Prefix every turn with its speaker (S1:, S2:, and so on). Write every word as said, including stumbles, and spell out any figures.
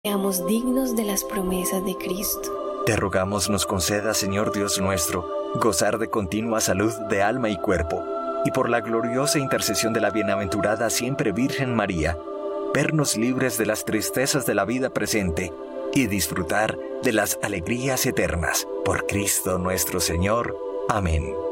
S1: Seamos dignos de las promesas de Cristo.
S2: Te rogamos nos conceda, Señor Dios nuestro, gozar de continua salud de alma y cuerpo, y por la gloriosa intercesión de la bienaventurada siempre Virgen María, vernos libres de las tristezas de la vida presente y disfrutar de las alegrías eternas. Por Cristo nuestro Señor. Amén.